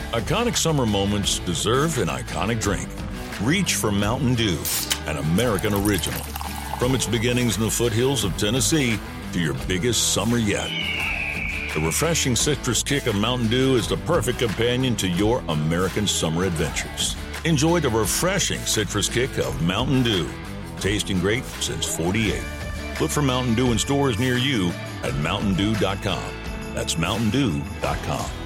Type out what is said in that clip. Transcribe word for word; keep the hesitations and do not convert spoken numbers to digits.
Iconic summer moments deserve an iconic drink. Reach for Mountain Dew, an American original. From its beginnings in the foothills of Tennessee to your biggest summer yet. The refreshing citrus kick of Mountain Dew is the perfect companion to your American summer adventures. Enjoy the refreshing citrus kick of Mountain Dew. Tasting great since forty-eight. Look for Mountain Dew in stores near you at mountain dew dot com. That's mountain dew dot com.